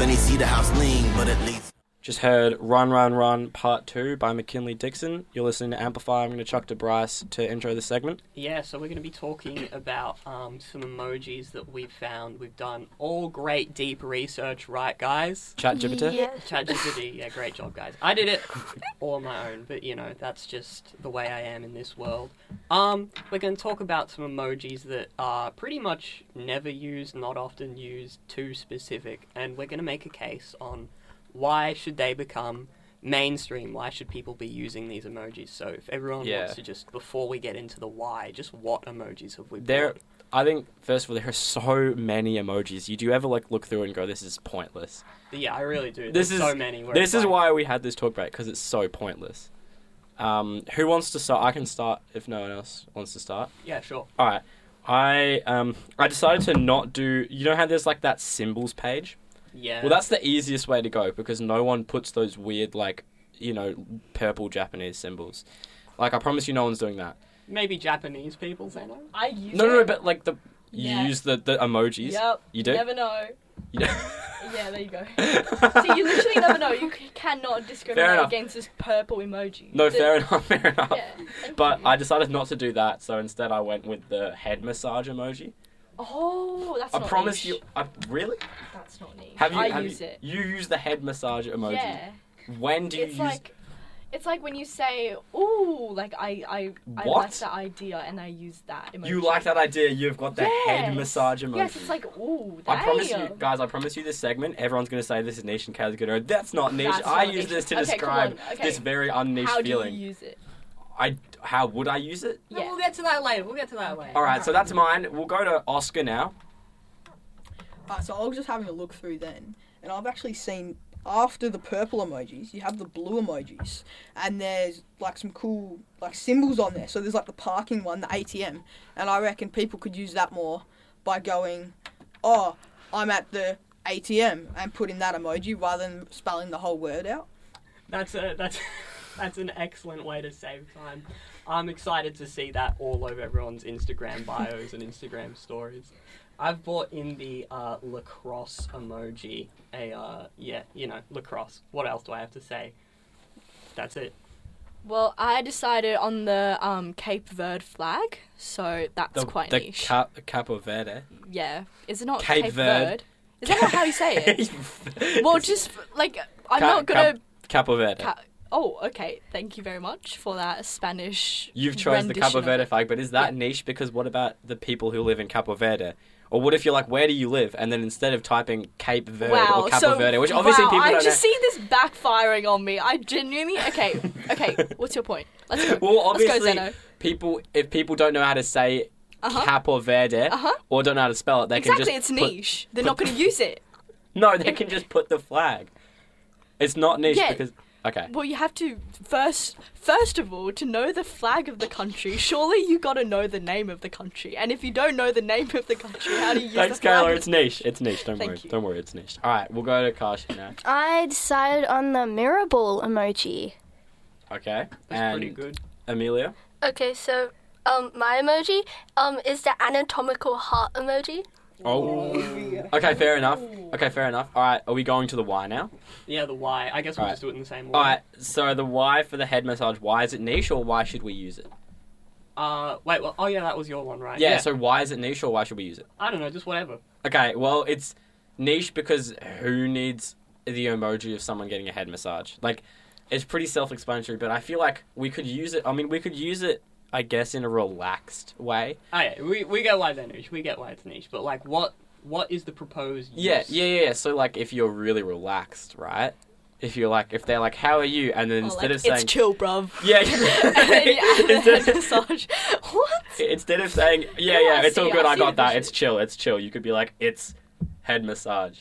then he see the house lean, but at least. Just heard Run, Run, Run Part 2 by McKinley Dixon. You're listening to Amplify. I'm going to chuck to Bryce to intro the segment. Yeah, so we're going to be talking about some emojis that we've found. We've done all great deep research, right, guys? ChatGPT? Yeah. ChatGPT, yeah, great job, guys. I did it all on my own, but, you know, that's just the way I am in this world. We're going to talk about some emojis that are pretty much never used, not often used, too specific, and we're going to make a case on why should they become mainstream? Why should people be using these emojis? So if everyone wants to just, before we get into the why, just what emojis have we brought? I think, first of all, there are so many emojis. Do you ever look through it and go, this is pointless? Yeah, I really do. There's so many. This is why we had this talk break, because it's so pointless. Who wants to start? I can start if no one else wants to start. Yeah, sure. All right. I decided to not do... You know how there's that symbols page? Yeah. Well, that's the easiest way to go because no one puts those weird, purple Japanese symbols. I promise you no one's doing that. Maybe Japanese people, Zeno? I use it. No, but, you use the emojis. Yep. You do? You never know. You do? Yeah, there you go. See, you literally never know. You cannot discriminate against this purple emoji. No, fair enough. Yeah, but I decided not to do that, so instead I went with the head massage emoji. Oh, that's not niche. I promise you... Really? That's not niche. I use it. You use the head massage emoji? Yeah. When do you use... It's like when you say, ooh, I like that idea and I use that emoji. You like that idea, you've got the head massage emoji. Yes, it's like, ooh, damn. I promise you this segment, everyone's going to say this is niche and Kayla's going to go, that's not niche. I use this to describe this very unniche feeling. How do you use it? How would I use it? Yeah. No, we'll get to that later. Alright, so that's mine. We'll go to Oscar now. So I was just having a look through then, and I've actually seen, after the purple emojis, you have the blue emojis, and there's some cool symbols on there. So there's the parking one, the ATM, and I reckon people could use that more by going, oh, I'm at the ATM, and putting that emoji rather than spelling the whole word out. That's an excellent way to save time. I'm excited to see that all over everyone's Instagram bios and Instagram stories. I've brought in the lacrosse emoji. Lacrosse. What else do I have to say? That's it. Well, I decided on the Cape Verde flag, so that's quite niche. The Capo Verde. Yeah. Is it not Cape Verde? Is that not how you say it? Well, just, I'm not going to... Capo Verde. Oh, okay. Thank you very much for that Spanish You've chosen the Capo Verde flag, but is that niche? Because what about the people who live in Capo Verde? Or what if you're where do you live? And then instead of typing Cape Verde or Capo Verde, which obviously people don't know. I just see this backfiring on me. I genuinely... Okay, what's your point? Let's go. Well, obviously, Let's go, Zeno. if people don't know how to say Capo Verde or don't know how to spell it, they can just... Exactly, it's niche. They're not going to use it. No, they can just put the flag. It's not niche because... Okay. Well, you have to first of all, to know the flag of the country, surely you got to know the name of the country. And if you don't know the name of the country, how do you use Thanks, the flag? Kayla. It's niche. It's niche. Don't worry. you. Don't worry. It's niche. All right, we'll go to Kashi now. I decided on the mirror ball emoji. Okay. That's pretty good. Amelia? Okay, so my emoji is the anatomical heart emoji. Oh. Okay, fair enough. All right, are we going to the why now? Yeah, the why. I guess we'll just do it in the same way. All right, so the why for the head massage, why is it niche or why should we use it? That was your one, right? Yeah, so why is it niche or why should we use it? I don't know, just whatever. Okay, well, it's niche because who needs the emoji of someone getting a head massage? It's pretty self-explanatory, but I feel like we could use it. I mean, we could use it, I guess, in a relaxed way. Oh, yeah, we get why they're niche. We get why it's niche. But, what is the proposed use? Yeah. So, if you're really relaxed, right? If you're if they're how are you? And then instead of saying... It's chill, bruv. Yeah. And then you add the head massage. What? Instead of saying, it's all good, I got that, it's chill. You could be it's head massage.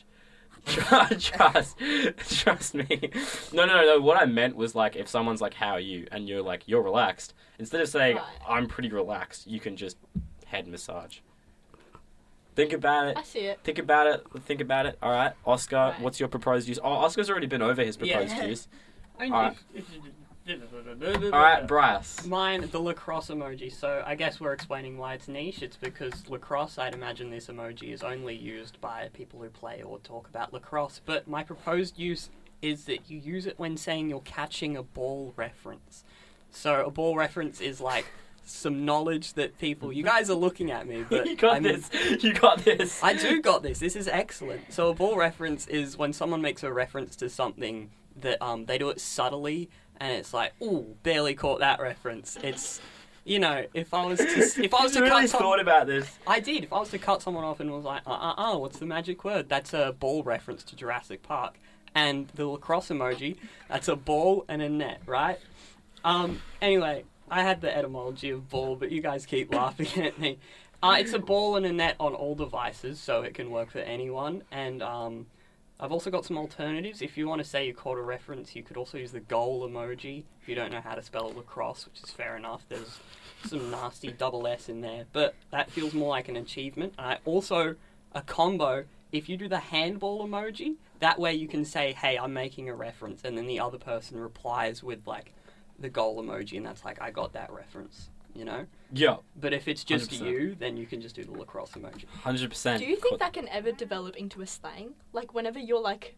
Trust me. No. What I meant was if someone's how are you? And you're you're relaxed. Instead of saying I'm pretty relaxed, you can just head massage. Think about it. I see it. Think about it. All right, Oscar, what's your proposed use? Oh, Oscar's already been over his proposed use. I mean, All right. Alright, Bryce. Mine, the lacrosse emoji. So I guess we're explaining why it's niche. It's because lacrosse, I'd imagine this emoji is only used by people who play or talk about lacrosse. But my proposed use is that you use it when saying you're catching a ball reference. So a ball reference is like some knowledge that people... You guys are looking at me, but... You got this. You got this. I do got this. This is excellent. So a ball reference is when someone makes a reference to something that they do it subtly, and it's like, ooh, barely caught that reference. It's, you know, if I was to You cut really someone, thought about this. I did. If I was to cut someone off and was like, what's the magic word? That's a ball reference to Jurassic Park. And the lacrosse emoji, that's a ball and a net, right? Anyway, I had the etymology of ball, but you guys keep laughing at me. It's a ball and a net on all devices, so it can work for anyone. And I've also got some alternatives. If you want to say you caught a reference, you could also use the goal emoji if you don't know how to spell lacrosse, which is fair enough. There's some nasty double S in there, but that feels more like an achievement. Also, a combo, if you do the handball emoji, that way you can say, hey, I'm making a reference, and then the other person replies with, like, the goal emoji, and that's like, I got that reference, you know? Yeah. But if it's just 100%. you, then you can just do the lacrosse emoji. 100%. Do you think that can ever develop into a slang? Like, whenever you're, like...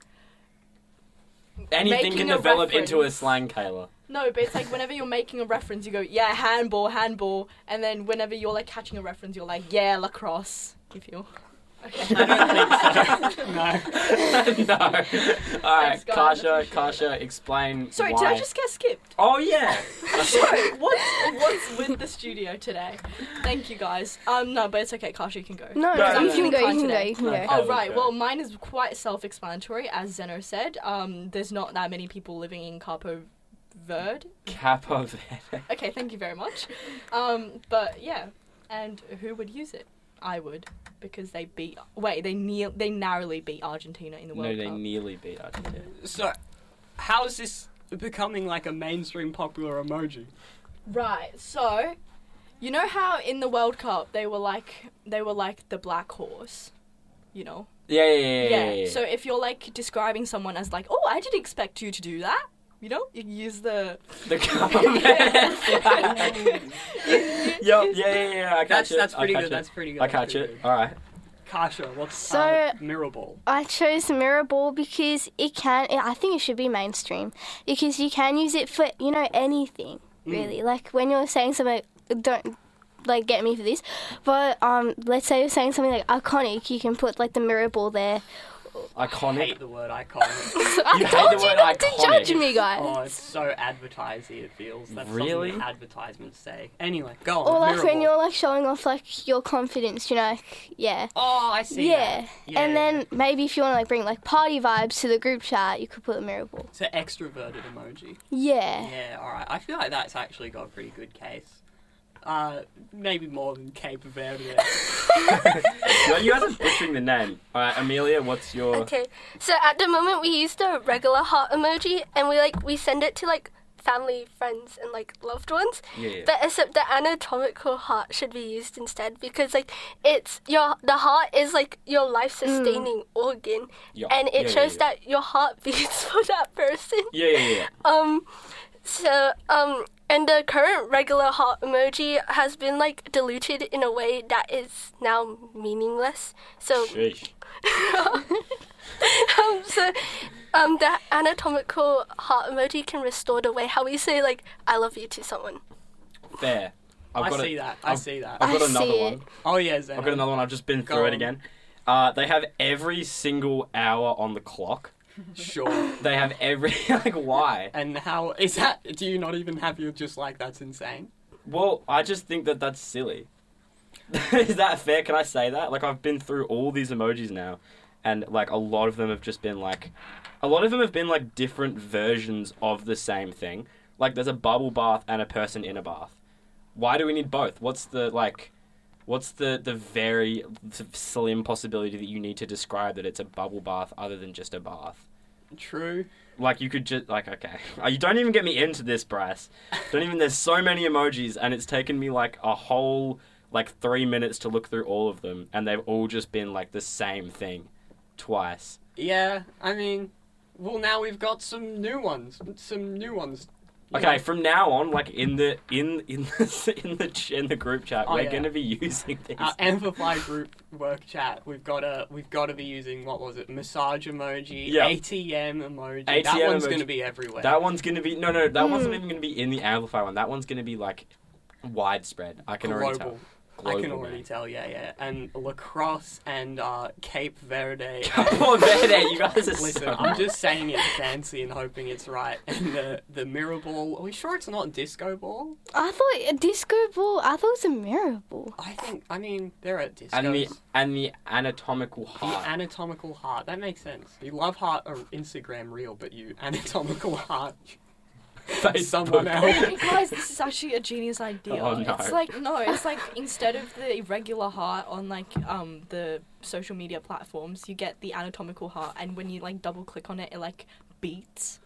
Anything making can a develop into a reference. slang, Kayla. No, but it's like whenever you're making a reference, you go, yeah, handball, handball. And then whenever you're, like, catching a reference, you're like, yeah, lacrosse. You feel... Okay. I don't think so. No. No. Alright, Thanks, guys. Kasha, explain Sorry, why. did I just get skipped? Oh, yeah. Sorry, what's with the studio today? Thank you, guys. No, but it's okay, Kasha, you can go. No, No, you no, can no. go, you Kind can go, today. you can go. Okay. Oh, right. Okay. Well, mine is quite self-explanatory, as Zeno said. There's not that many people living in Capo Verde. Capo Verde. Okay, thank you very much. But yeah, and who would use it? I would, because they beat. Wait, they narrowly beat Argentina in the World No, they Cup. nearly beat Argentina. So, how is this becoming like a mainstream popular emoji? Right. So, you know how in the World Cup they were like the black horse, you know? Yeah. So if you're like describing someone as like, oh, I didn't expect you to do that. You know, you can use the. The government flag. Yup, yeah. I catch it. That's pretty I good. catch That's it. pretty good. I catch it. Alright. Kasha, what's So- mirror ball? I chose mirror ball because I think it should be mainstream because you can use it for, you know, anything, really. Like when you're saying something, don't, like, get me for this, but let's say you're saying something like iconic, you can put, like, the mirror ball there. I Iconic. hate the word iconic. I hate told the you word not to iconic. judge me, guys. Oh, it's so advertisey it feels. That's Really? something that advertisements say. Anyway, go on. Or like mirror when ball. you're like showing off like your confidence, you know, like, yeah. Oh, I see Yeah. that. Yeah. And then maybe if you want to like bring like party vibes to the group chat, you could put a mirror ball. It's an extroverted emoji. Yeah. Yeah, alright. I feel like that's actually got a pretty good case. Maybe more than Cape Verde. You guys are butchering the name. Alright, Amelia, what's your... Okay, so at the moment we use the regular heart emoji, and we send it to like family, friends, and like loved ones. Yeah. But except the anatomical heart should be used instead because like the heart is like your life sustaining organ, Yeah. and it Yeah, shows yeah. that your heart beats for that person. Yeah. And the current regular heart emoji has been like diluted in a way that is now meaningless. So Sheesh. the anatomical heart emoji can restore the way how we say like I love you to someone. Fair. I got see it. that. I see that. I've got I another see one. it. Oh, yeah, Zeno. I've got another one. I've just been Go through it on. again. They have every single hour on the clock. Sure. They have every... like, why? And how is that? Do you not even have your just like that's insane? Well, I just think that that's silly. Is that fair? Can I say that? Like, I've been through all these emojis now, and, like, a lot of them have just been, like... A lot of them have been, like, different versions of the same thing. Like, there's a bubble bath and a person in a bath. Why do we need both? What's the very slim possibility that you need to describe that it's a bubble bath other than just a bath? True. Like, you could just... Like, okay. You don't even get me into this, Bryce. There's so many emojis, and it's taken me, like, a whole, like, 3 minutes to look through all of them, and they've all just been, like, the same thing. Twice. Yeah, I mean, well, now we've got some new ones Okay, from now on, like in the group chat, Oh, we're yeah. gonna be using these. Our Amplify group work chat. We've got to be using, what was it? Massage emoji, Yeah. ATM emoji. ATM that one's emoji. going to be everywhere. That one's gonna be no. That one's not even gonna be in the Amplify one. That one's gonna be like widespread. I can already tell. Global. I Global, can already man. tell, yeah. And lacrosse and Cape Verde. Oh, Verde, you guys are Listen, so I'm just saying it fancy and hoping it's right. And the mirror ball. Are we sure it's not disco ball? I thought a disco ball. I thought it was a mirror ball. I mean, they're at discos. and the anatomical The heart. anatomical heart. That makes sense. You love heart or Instagram reel, but you anatomical heart. Someone else. Guys, this is actually a genius idea. Oh, no. It's like instead of the regular heart on like the social media platforms, you get the anatomical heart, and when you like double click on it, it like beats.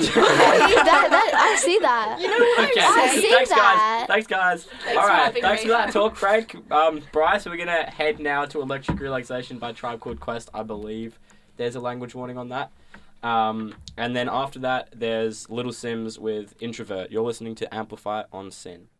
I see that. You know what Okay, I'm I saying? see thanks that. guys. Thanks guys. Thanks All for right, having thanks me. for that talk, Craig. Bryce, we're gonna head now to Electric Relaxation by Tribe Called Quest. I believe there's a language warning on that. And then after that, there's Little Sims with Introvert. You're listening to Amplify on Sin.